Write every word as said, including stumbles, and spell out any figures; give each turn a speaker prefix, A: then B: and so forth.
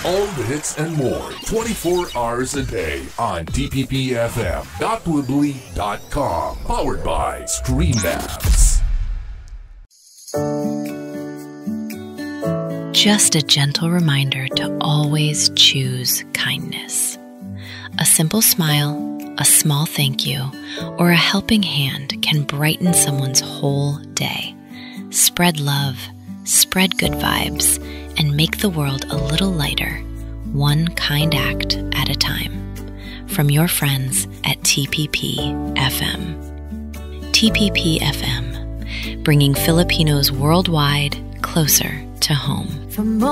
A: All the hits and more twenty-four hours a day on T P P F M dot woodley dot com. Powered by StreamLabs.
B: Just a gentle reminder to always choose kindness. A simple smile, a small thank you, or a helping hand can brighten someone's whole day. Spread love, spread good vibes, and make the world a little lighter, one kind act at a time. From your friends at T P P F M. T P P F M, bringing Filipinos worldwide closer to home.
C: From